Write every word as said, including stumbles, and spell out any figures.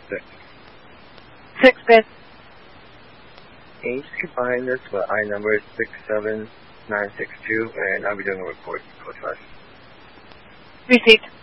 Six. Six, Ben. And you can find this, but I number is six seven nine six two, and I'll be doing a report, code five. Received.